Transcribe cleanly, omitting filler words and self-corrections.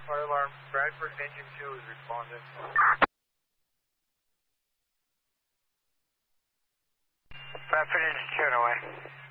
Fire alarm, Bradford engine 2 is responding. Bradford engine 2 away.